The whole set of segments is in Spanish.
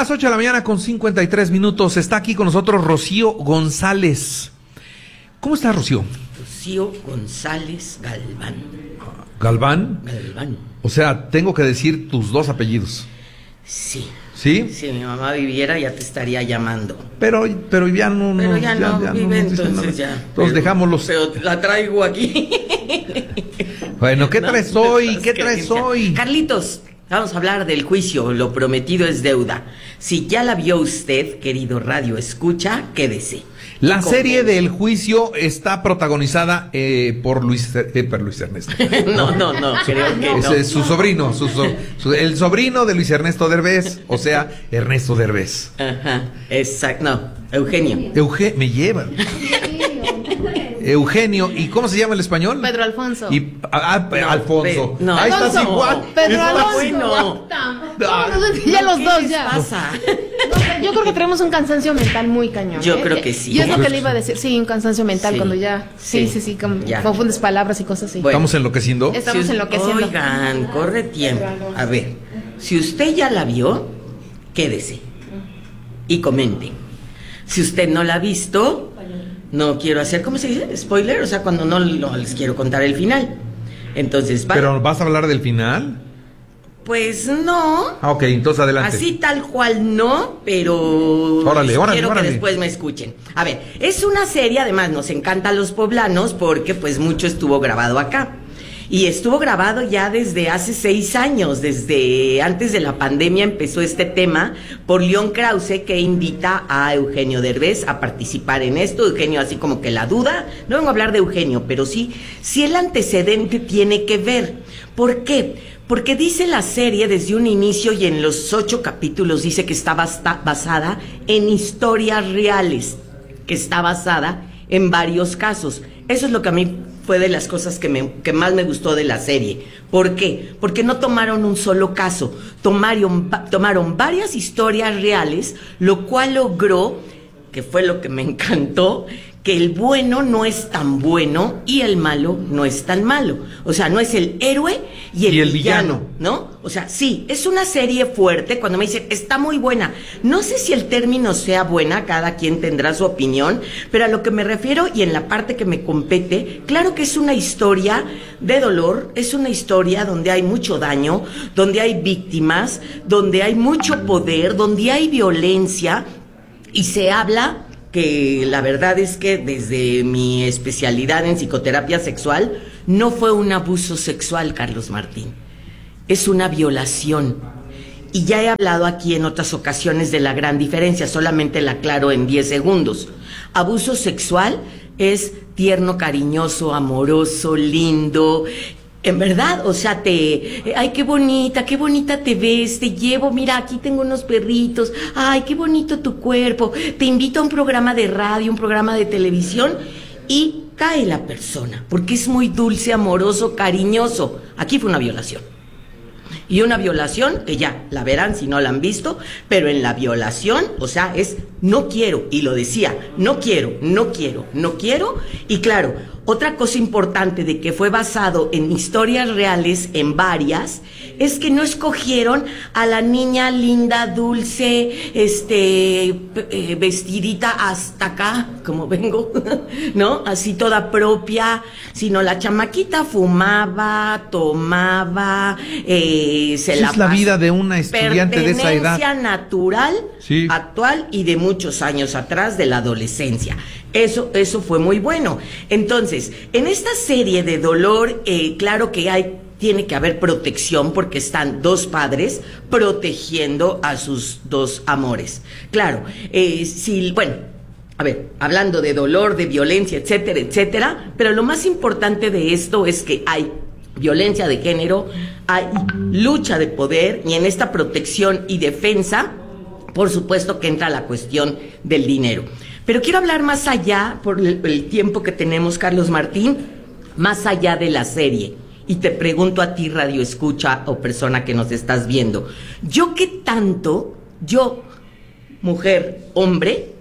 las 8 de la mañana con 53 minutos. Está aquí con nosotros Rocío González. ¿Cómo estás, Rocío? Rocío González Galván. ¿Galván? Galván. O sea, tengo que decir tus dos apellidos. Sí. ¿Sí? Si mi mamá viviera ya te estaría llamando. Pero ya no. Pero ya no vive, entonces ya. Entonces dejámoslos. Pero la traigo aquí. Bueno, ¿qué traes hoy? ¿Qué traes hoy? Carlitos, vamos a hablar del juicio. Lo prometido es deuda. Si ya la vio usted, querido Radio Escucha, quédese. La serie del juicio está protagonizada por Luis Ernesto. No, creo que no. Es su sobrino, el sobrino de Luis Ernesto Derbez, o sea, Ernesto Derbez. Ajá, exacto. No, Eugenio. Me lleva. Eugenio, ¿y cómo se llama el español? Pedro Alfonso. Alfonso. No, ahí Alfonso. estás igual. Pedro Alfonso. Bueno. Ya los dos, ¿Qué ya. les pasa? No, yo creo que tenemos un cansancio mental muy cañón. Yo creo que sí. Y es lo que le iba a decir. Sí, un cansancio mental Sí. cuando ya. Sí, Ya. confundes palabras y cosas así. Bueno. ¿Estamos enloqueciendo? Estamos enloqueciendo. Oigan, corre tiempo. A ver, si usted ya la vio, quédese y comente. Si usted no la ha visto, no quiero hacer, ¿cómo se dice? Spoiler, o sea, cuando no les quiero contar el final. Entonces, ¿vale? ¿Pero vas a hablar del final? Pues no. Ok, entonces adelante. Así tal cual no, pero Órale. quiero que después me escuchen. A ver, es una serie, además nos encanta a los poblanos porque pues mucho estuvo grabado acá. Y estuvo grabado ya desde hace 6 años, desde antes de la pandemia empezó este tema por León Krause, que invita a Eugenio Derbez a participar en esto. Eugenio así como que la duda, no vengo a hablar de Eugenio, pero sí el antecedente tiene que ver. ¿Por qué? Porque dice la serie desde un inicio y en los 8 capítulos dice que está basada en historias reales, que está basada en varios casos. Eso es lo que a mí fue de las cosas que más me gustó de la serie. ¿Por qué? Porque no tomaron un solo caso, tomaron varias historias reales, lo cual logró, que fue lo que me encantó, que el bueno no es tan bueno y el malo no es tan malo. O sea, no es el héroe y el villano, ¿no? O sea, sí, es una serie fuerte. Cuando me dicen, está muy buena, no sé si el término sea buena, cada quien tendrá su opinión, pero a lo que me refiero y en la parte que me compete, claro que es una historia de dolor, es una historia donde hay mucho daño, donde hay víctimas, donde hay mucho poder, donde hay violencia y se habla que la verdad es que desde mi especialidad en psicoterapia sexual, no fue un abuso sexual, Carlos Martín, es una violación. Y ya he hablado aquí en otras ocasiones de la gran diferencia, solamente la aclaro en 10 segundos. Abuso sexual es tierno, cariñoso, amoroso, lindo. En verdad, o sea, ay, qué bonita te ves, te llevo, mira, aquí tengo unos perritos, ay, qué bonito tu cuerpo, te invito a un programa de radio, un programa de televisión, y cae la persona, porque es muy dulce, amoroso, cariñoso. Aquí fue una violación. Y una violación, que ya la verán si no la han visto, pero en la violación, o sea, es no quiero, y lo decía, no quiero, y claro, otra cosa importante de que fue basado en historias reales, en varias, es que no escogieron a la niña linda, dulce, vestidita hasta acá, como vengo, ¿no? Así toda propia, sino la chamaquita fumaba, tomaba, Es la vida de una estudiante de esa edad. Pertenencia natural, sí, actual y de muchos años atrás de la adolescencia. Eso fue muy bueno. Entonces, en esta serie de dolor, claro que tiene que haber protección porque están 2 padres protegiendo a sus 2 amores. Claro, a ver, hablando de dolor, de violencia, etcétera, etcétera, pero lo más importante de esto es que hay violencia de género, hay lucha de poder y en esta protección y defensa, por supuesto que entra la cuestión del dinero. Pero quiero hablar más allá, por el tiempo que tenemos, Carlos Martín, más allá de la serie. Y te pregunto a ti, Radio Escucha o persona que nos estás viendo, ¿yo qué tanto, mujer, hombre,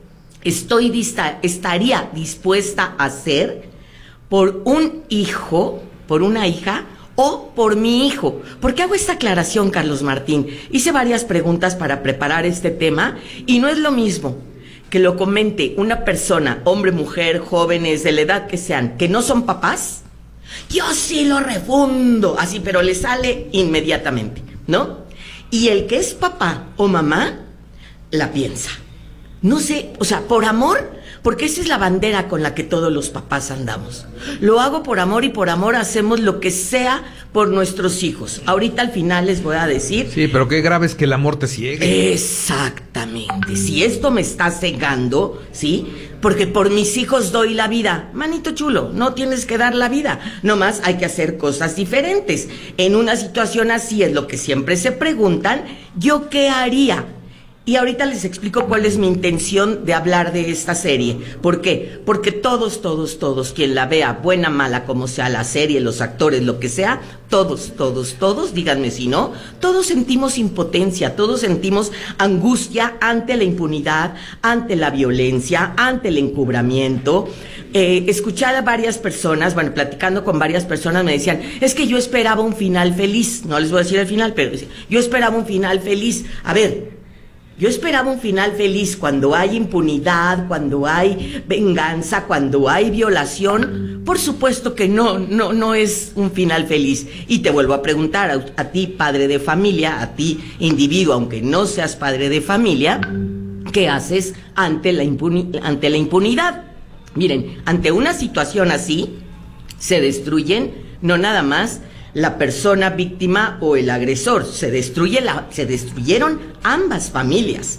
estaría dispuesta a hacer por un hijo, por una hija, o por mi hijo. ¿Por qué hago esta aclaración, Carlos Martín? Hice varias preguntas para preparar este tema y no es lo mismo que lo comente una persona, hombre, mujer, jóvenes, de la edad que sean, que no son papás. Yo sí lo refundo, así, pero le sale inmediatamente, ¿no? Y el que es papá o mamá, la piensa. No sé, o sea, por amor, porque esa es la bandera con la que todos los papás andamos. Lo hago por amor y por amor hacemos lo que sea por nuestros hijos. Ahorita al final les voy a decir... Sí, pero qué grave es que el amor te ciegue. Exactamente. Si esto me está cegando, ¿sí? Porque por mis hijos doy la vida. Manito chulo, no tienes que dar la vida. Nomás hay que hacer cosas diferentes. En una situación así es lo que siempre se preguntan, ¿yo qué haría? Y ahorita les explico cuál es mi intención de hablar de esta serie. ¿Por qué? Porque todos, quien la vea, buena, mala, como sea la serie, los actores, lo que sea, todos, díganme si no, todos sentimos impotencia, todos sentimos angustia ante la impunidad, ante la violencia, ante el encubrimiento. Escuché a varias personas, bueno, platicando con varias personas, me decían, es que yo esperaba un final feliz. No les voy a decir el final, pero yo esperaba un final feliz. A ver, yo esperaba un final feliz cuando hay impunidad, cuando hay venganza, cuando hay violación. Por supuesto que no es un final feliz. Y te vuelvo a preguntar a ti, padre de familia, a ti, individuo, aunque no seas padre de familia, ¿qué haces ante la impunidad? Miren, ante una situación así, se destruyen no nada más la persona víctima o el agresor, se destruyeron ambas familias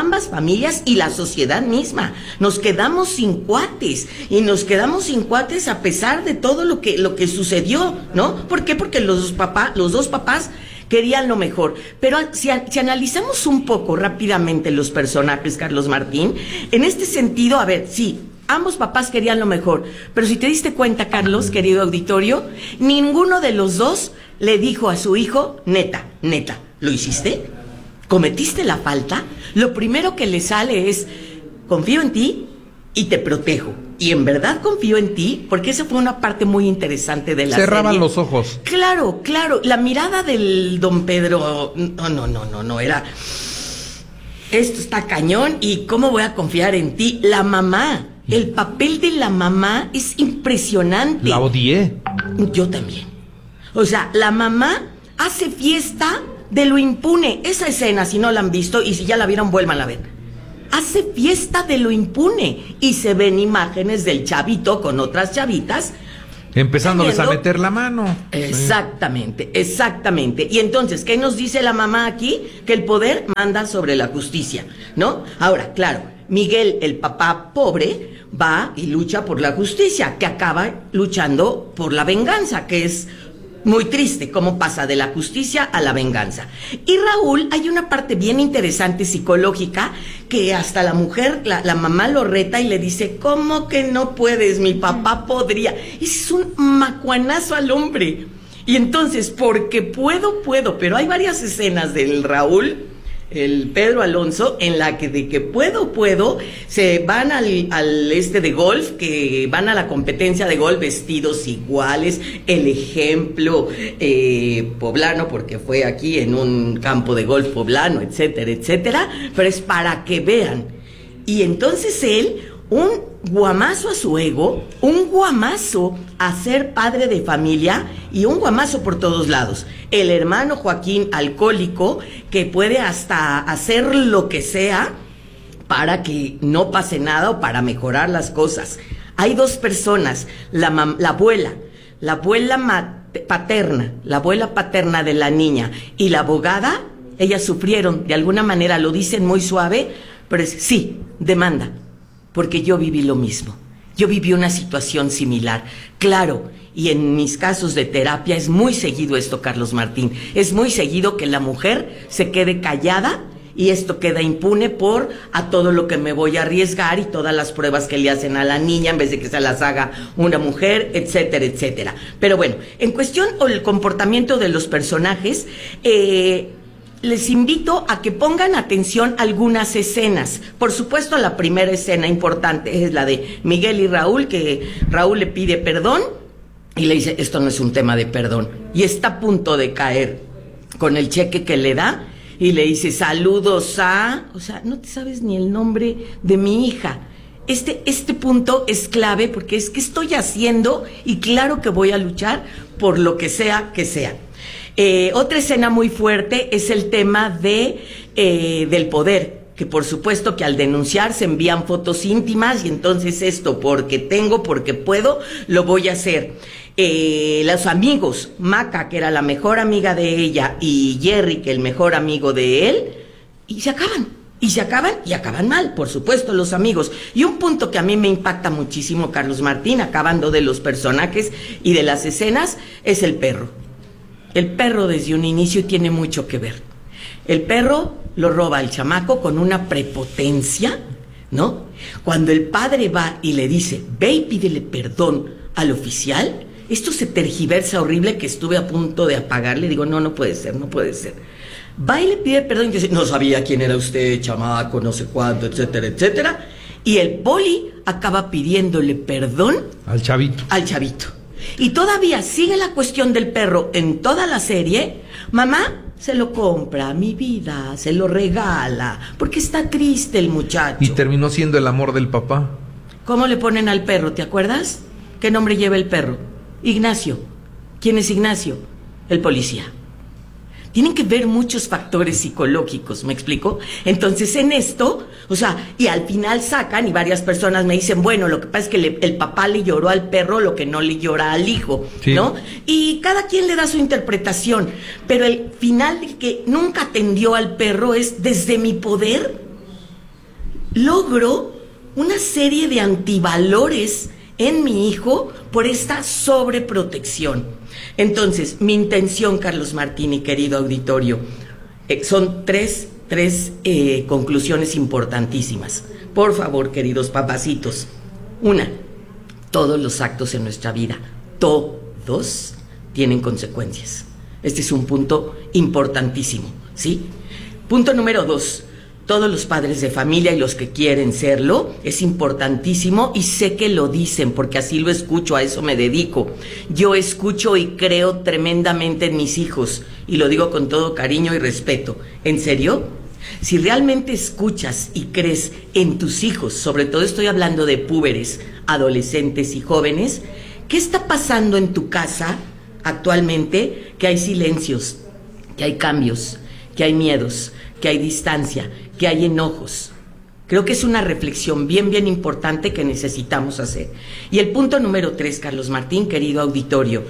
y la sociedad misma. Nos quedamos sin cuates, y nos quedamos sin cuates a pesar de todo lo que sucedió, ¿no? ¿Por qué? Porque los dos papás querían lo mejor. Pero si analizamos un poco rápidamente los personajes, Carlos Martín, en este sentido, a ver, sí, ambos papás querían lo mejor, pero si te diste cuenta, Carlos, querido auditorio, ninguno de los dos le dijo a su hijo, neta, ¿lo hiciste? ¿Cometiste la falta? Lo primero que le sale es, confío en ti y te protejo. Y en verdad confío en ti, porque esa fue una parte muy interesante de la serie. Cerraban los ojos. Claro, la mirada del don Pedro, no, era... Esto está cañón, ¿y cómo voy a confiar en ti? La mamá, el papel de la mamá es impresionante. La odié. Yo también. O sea, la mamá hace fiesta de lo impune. Esa escena, si no la han visto, y si ya la vieron, vuelvan a ver. Hace fiesta de lo impune, y se ven imágenes del chavito con otras chavitas empezándoles a meter la mano. Exactamente. Y entonces, ¿qué nos dice la mamá aquí? Que el poder manda sobre la justicia, ¿no? Ahora, claro, Miguel, el papá pobre, va y lucha por la justicia, que acaba luchando por la venganza, que es muy triste cómo pasa de la justicia a la venganza. Y Raúl, hay una parte bien interesante psicológica que hasta la mujer, la mamá lo reta y le dice, ¿cómo que no puedes? Mi papá podría. Ese es un macuanazo al hombre. Y entonces, porque puedo, pero hay varias escenas del Raúl, el Pedro Alonso, en la que de que puedo, se van al de golf, que van a la competencia de golf vestidos iguales, el ejemplo poblano, porque fue aquí en un campo de golf poblano, etcétera, pero es para que vean. Y entonces él, un guamazo a su ego, un guamazo a ser padre de familia y un guamazo por todos lados. El hermano Joaquín, alcohólico, que puede hasta hacer lo que sea para que no pase nada o para mejorar las cosas. Hay dos personas, la abuela paterna de la niña y la abogada, ellas sufrieron, de alguna manera lo dicen muy suave, pero sí, demanda. Porque yo viví lo mismo. Yo viví una situación similar. Claro, y en mis casos de terapia es muy seguido esto, Carlos Martín. Es muy seguido que la mujer se quede callada y esto queda impune por a todo lo que me voy a arriesgar y todas las pruebas que le hacen a la niña en vez de que se las haga una mujer, etcétera. Pero bueno, en cuestión o el comportamiento de los personajes, les invito a que pongan atención a algunas escenas. Por supuesto, la primera escena importante es la de Miguel y Raúl, que Raúl le pide perdón y le dice, esto no es un tema de perdón. y está a punto de caer con el cheque que le da y le dice saludos a... O sea, no te sabes ni el nombre de mi hija. Este punto es clave porque es que estoy haciendo y claro que voy a luchar por lo que sea que sea. Otra escena muy fuerte es el tema del poder, que por supuesto que al denunciar se envían fotos íntimas y entonces esto porque tengo, porque puedo, lo voy a hacer. Los amigos, Maca, que era la mejor amiga de ella, y Jerry, que el mejor amigo de él, y se acaban mal, por supuesto, los amigos. Y un punto que a mí me impacta muchísimo, Carlos Martín, acabando de los personajes y de las escenas, es el perro. El perro desde un inicio tiene mucho que ver. El perro lo roba al chamaco con una prepotencia, ¿no? Cuando el padre va y le dice, ve y pídele perdón al oficial, esto se tergiversa horrible que estuve a punto de apagarle. Digo, no puede ser. Va y le pide perdón y dice, no sabía quién era usted, chamaco, no sé cuánto, etcétera, etcétera. Y el poli acaba pidiéndole perdón al chavito. Y todavía sigue la cuestión del perro en toda la serie. Mamá se lo compra, mi vida, se lo regala, porque está triste el muchacho. Y terminó siendo el amor del papá. ¿Cómo le ponen al perro? ¿Te acuerdas? ¿Qué nombre lleva el perro? Ignacio. ¿Quién es Ignacio? El policía. Tienen que ver muchos factores psicológicos, ¿me explico? Entonces en esto, o sea, y al final sacan y varias personas me dicen, bueno, lo que pasa es que el papá le lloró al perro lo que no le llora al hijo, sí, ¿no? Y cada quien le da su interpretación, pero el final de que nunca atendió al perro es, desde mi poder, logro una serie de antivalores en mi hijo por esta sobreprotección. Entonces, mi intención, Carlos Martín y querido auditorio, son tres conclusiones importantísimas. Por favor, queridos papacitos. Una, todos los actos en nuestra vida, todos, tienen consecuencias. Este es un punto importantísimo, ¿sí? Punto número 2. Todos los padres de familia y los que quieren serlo, es importantísimo y sé que lo dicen porque así lo escucho, a eso me dedico. Yo escucho y creo tremendamente en mis hijos y lo digo con todo cariño y respeto. ¿En serio? Si realmente escuchas y crees en tus hijos, sobre todo estoy hablando de púberes, adolescentes y jóvenes, ¿qué está pasando en tu casa actualmente? Que hay silencios, que hay cambios, que hay miedos, que hay distancia, que hay enojos. Creo que es una reflexión bien importante que necesitamos hacer. Y el punto número 3, Carlos Martín, querido auditorio,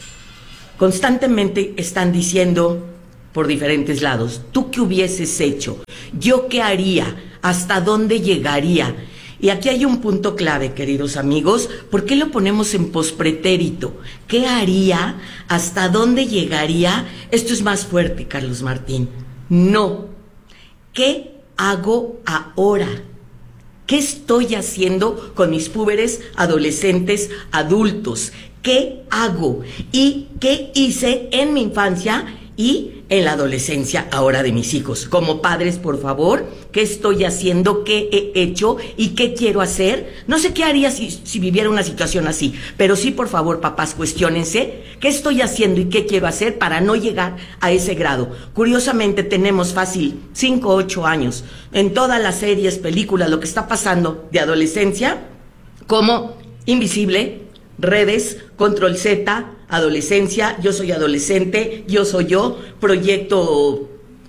constantemente están diciendo por diferentes lados, ¿tú qué hubieses hecho? ¿Yo qué haría? ¿Hasta dónde llegaría? Y aquí hay un punto clave, queridos amigos, ¿por qué lo ponemos en pospretérito? ¿Qué haría? ¿Hasta dónde llegaría? Esto es más fuerte, Carlos Martín. No. ¿Qué hago ahora? ¿Qué estoy haciendo con mis púberes, adolescentes, adultos? ¿Qué hago? ¿Y qué hice en mi infancia y en la adolescencia ahora de mis hijos? Como padres, por favor, ¿qué estoy haciendo? ¿Qué he hecho? ¿Y qué quiero hacer? No sé qué haría si viviera una situación así, pero sí, por favor, papás, cuestiónense qué estoy haciendo y qué quiero hacer para no llegar a ese grado. Curiosamente, tenemos fácil 5 o 8 años en todas las series, películas, lo que está pasando de adolescencia, como Invisible, Redes, Control Z, Adolescencia, Yo soy adolescente, Yo soy yo, Proyecto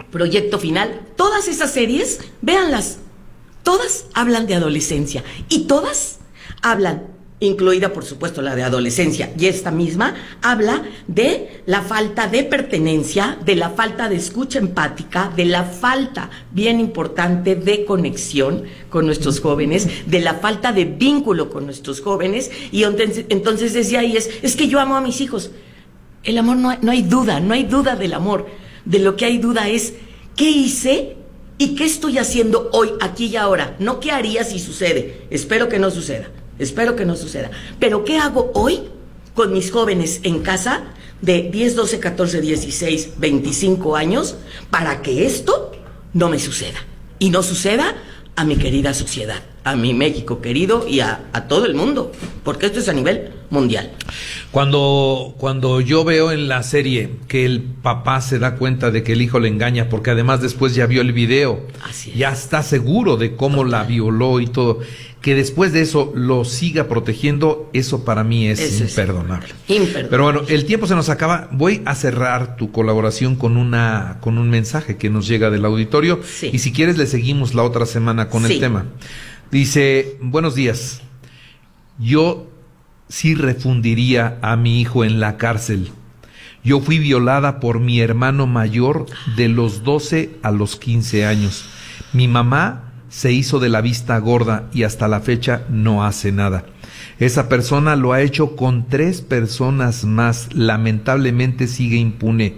Final. Todas esas series, véanlas, todas hablan de adolescencia y todas hablan, incluida por supuesto la de adolescencia, y esta misma habla de la falta de pertenencia, de la falta de escucha empática, de la falta, bien importante, de conexión con nuestros jóvenes, de la falta de vínculo con nuestros jóvenes. Y entonces desde ahí es que yo amo a mis hijos. El amor no hay duda del amor. De lo que hay duda es ¿qué hice y qué estoy haciendo hoy, aquí y ahora? No qué haría si sucede, espero que no suceda, pero ¿qué hago hoy con mis jóvenes en casa de 10, 12, 14, 16, 25 años para que esto no me suceda? Y no suceda a mi querida sociedad, a mi México querido y a todo el mundo, porque esto es a nivel mundial. Cuando yo veo en la serie que el papá se da cuenta de que el hijo le engaña, porque además después ya vio el video, ya está seguro de cómo la violó y todo, que después de eso lo siga protegiendo, eso para mí es imperdonable. Pero bueno, el tiempo se nos acaba. Voy a cerrar tu colaboración con un mensaje que nos llega del auditorio, y si quieres le seguimos la otra semana con el tema. Dice: buenos días, yo sí refundiría a mi hijo en la cárcel. Yo fui violada por mi hermano mayor de los 12 a los 15 años. Mi mamá se hizo de la vista gorda y hasta la fecha no hace nada. Esa persona lo ha hecho con 3 personas más. Lamentablemente sigue impune.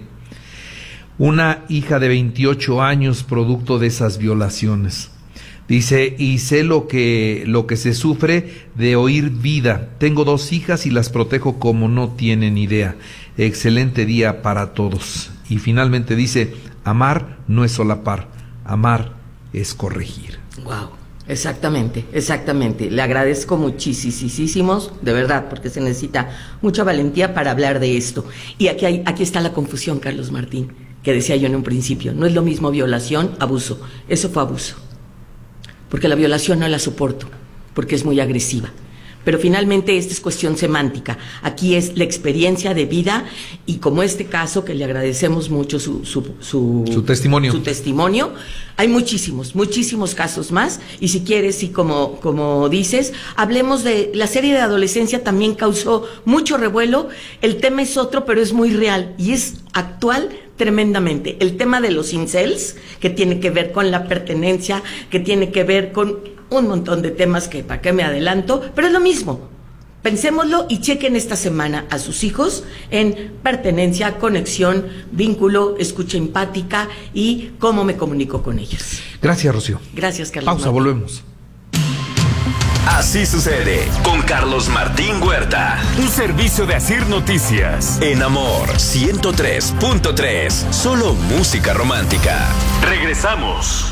Una hija de 28 años producto de esas violaciones. Dice, y sé lo que se sufre de oír vida. Tengo 2 hijas y las protejo como no tienen idea. Excelente día para todos. Y finalmente dice, amar no es solapar, amar es corregir. Wow, exactamente. Le agradezco muchísimos, de verdad, porque se necesita mucha valentía para hablar de esto. Y aquí está la confusión, Carlos Martín, que decía yo en un principio. No es lo mismo violación, abuso. Eso fue abuso. Porque la violación no la soporto, porque es muy agresiva. Pero finalmente esta es cuestión semántica. Aquí es la experiencia de vida, y como este caso, que le agradecemos mucho su testimonio, hay muchísimos casos más. Y si quieres, y como dices, hablemos de la serie de adolescencia. También causó mucho revuelo. El tema es otro, pero es muy real y es actual tremendamente. El tema de los incels, que tiene que ver con la pertenencia, que tiene que ver con un montón de temas que para qué me adelanto, pero es lo mismo. Pensémoslo y chequen esta semana a sus hijos en pertenencia, conexión, vínculo, escucha empática y cómo me comunico con ellos. Gracias, Rocío. Gracias, Carlos. Pausa, volvemos. Así sucede con Carlos Martín Huerta. Un servicio de Asir Noticias. En Amor 103.3. Solo música romántica. Regresamos.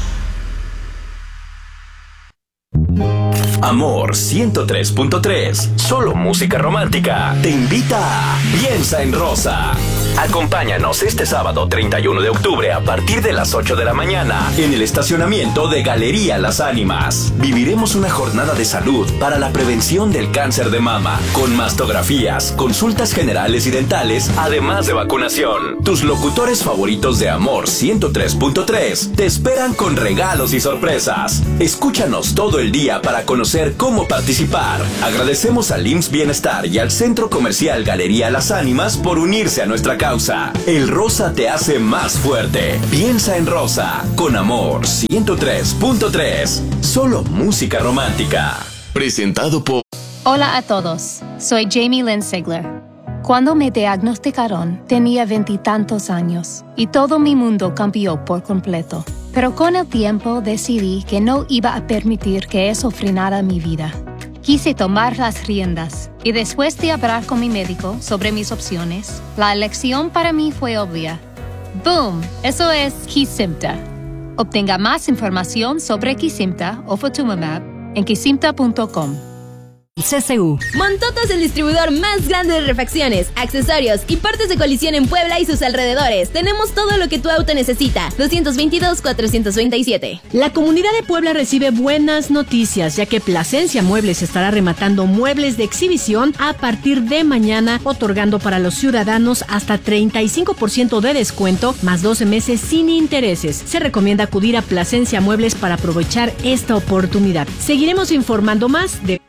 Amor 103.3. Solo música romántica. Te invita a Piensa en Rosa. Acompáñanos este sábado 31 de octubre a partir de las 8 de la mañana en el estacionamiento de Galería Las Ánimas. Viviremos una jornada de salud para la prevención del cáncer de mama, con mastografías, consultas generales y dentales, además de vacunación. Tus locutores favoritos de Amor 103.3 te esperan con regalos y sorpresas. Escúchanos todo el día para conocer cómo participar. Agradecemos al IMSS Bienestar y al Centro Comercial Galería Las Ánimas por unirse a nuestra causa. El rosa te hace más fuerte. Piensa en Rosa con Amor 103.3. Solo música romántica. Presentado por... Hola a todos, soy Jamie Lynn Sigler. Cuando me diagnosticaron, tenía 20 y tantos años y todo mi mundo cambió por completo. Pero con el tiempo decidí que no iba a permitir que eso frenara mi vida. Quise tomar las riendas y después de hablar con mi médico sobre mis opciones, la elección para mí fue obvia. ¡Boom! Eso es Kesimpta. Obtenga más información sobre Kesimpta o Ofatumumab en kesimpta.com. CCU. Montoto es el distribuidor más grande de refacciones, accesorios y partes de colisión en Puebla y sus alrededores. Tenemos todo lo que tu auto necesita. 222-427. La comunidad de Puebla recibe buenas noticias, ya que Plasencia Muebles estará rematando muebles de exhibición a partir de mañana, otorgando para los ciudadanos hasta 35% de descuento, más 12 meses sin intereses. Se recomienda acudir a Plasencia Muebles para aprovechar esta oportunidad. Seguiremos informando más de...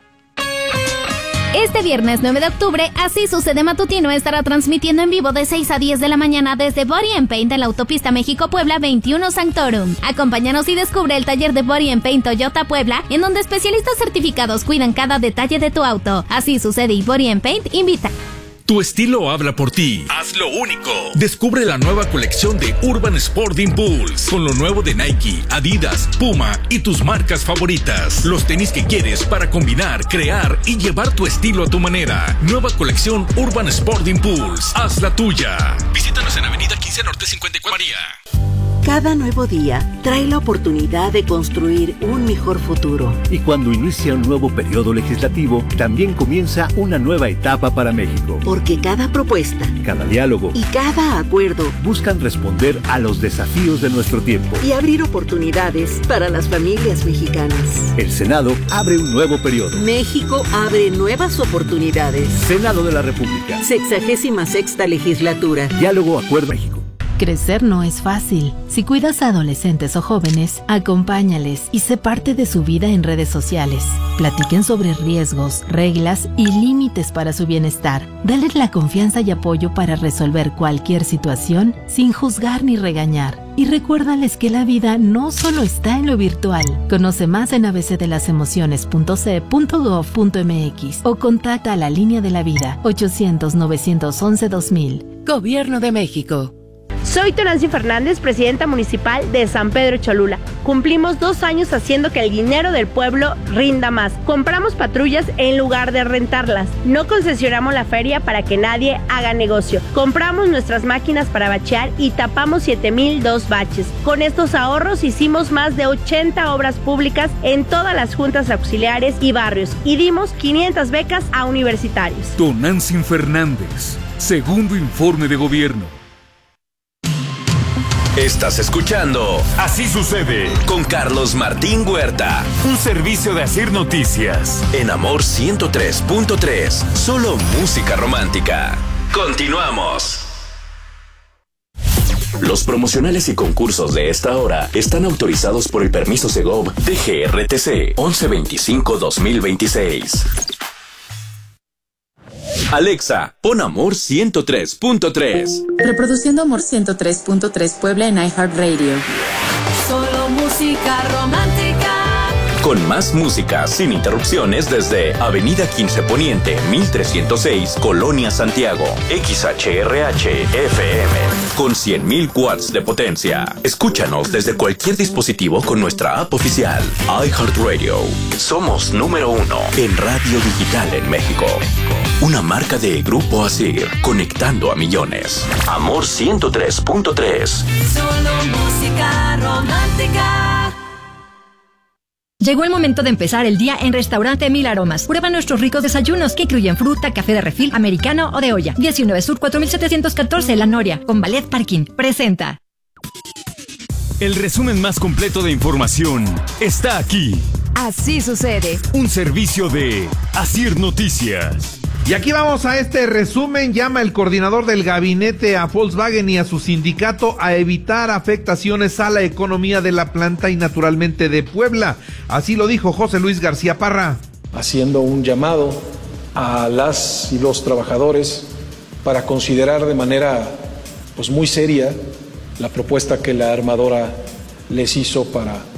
Este viernes 9 de octubre, Así Sucede Matutino estará transmitiendo en vivo de 6 a 10 de la mañana desde Body & Paint en la autopista México-Puebla 21 Sanctorum. Acompáñanos y descubre el taller de Body & Paint Toyota Puebla, en donde especialistas certificados cuidan cada detalle de tu auto. Así Sucede y Body & Paint invita. Tu estilo habla por ti. Hazlo único. Descubre la nueva colección de Urban Sport Impulse con lo nuevo de Nike, Adidas, Puma y tus marcas favoritas. Los tenis que quieres para combinar, crear y llevar tu estilo a tu manera. Nueva colección Urban Sport Impulse. Haz la tuya. Visítanos en Avenida 15 Norte 54 María. Cada nuevo día trae la oportunidad de construir un mejor futuro. Y cuando inicia un nuevo periodo legislativo, también comienza una nueva etapa para México. Porque cada propuesta, cada diálogo y cada acuerdo buscan responder a los desafíos de nuestro tiempo y abrir oportunidades para las familias mexicanas. El Senado abre un nuevo periodo. México abre nuevas oportunidades. Senado de la República. 66ª legislatura. Diálogo, acuerdo, México. Crecer no es fácil. Si cuidas a adolescentes o jóvenes, acompáñales y sé parte de su vida en redes sociales. Platiquen sobre riesgos, reglas y límites para su bienestar. Dales la confianza y apoyo para resolver cualquier situación sin juzgar ni regañar. Y recuérdales que la vida no solo está en lo virtual. Conoce más en abcdelasemociones.ce.gov.mx o contacta a la Línea de la Vida 800-911-2000. Gobierno de México. Soy Tonancy Fernández, presidenta municipal de San Pedro Cholula. Cumplimos 2 años haciendo que el dinero del pueblo rinda más. Compramos patrullas en lugar de rentarlas. No concesionamos la feria para que nadie haga negocio. Compramos nuestras máquinas para bachear y tapamos 7,002 baches. Con estos ahorros hicimos más de 80 obras públicas en todas las juntas auxiliares y barrios y dimos 500 becas a universitarios. Tonancy Fernández, segundo informe de gobierno. Estás escuchando Así Sucede con Carlos Martín Huerta. Un servicio de Asir Noticias. En Amor 103.3. Solo música romántica. Continuamos. Los promocionales y concursos de esta hora están autorizados por el permiso Segov DGRTC 1125-2026. Alexa, pon Amor 103.3. Reproduciendo Amor 103.3 Puebla en iHeartRadio. Solo música romántica. Con más música sin interrupciones desde Avenida 15 Poniente, 1306, Colonia Santiago. XHRH FM. Con 100,000 watts de potencia. Escúchanos desde cualquier dispositivo con nuestra app oficial. iHeartRadio. Somos número 1 en radio digital en México. Una marca de Grupo Asir, conectando a millones. Amor 103.3. Solo música romántica. Llegó el momento de empezar el día en Restaurante Mil Aromas. Prueba nuestros ricos desayunos que incluyen fruta, café de refil, americano o de olla. 19 Sur 4714 La Noria, con Ballet Parking. Presenta. El resumen más completo de información está aquí. Así sucede. Un servicio de Asir Noticias. Y aquí vamos a este resumen. Llama el coordinador del gabinete a Volkswagen y a su sindicato a evitar afectaciones a la economía de la planta y naturalmente de Puebla. Así lo dijo José Luis García Parra. Haciendo un llamado a las y los trabajadores para considerar de manera muy seria la propuesta que la armadora les hizo para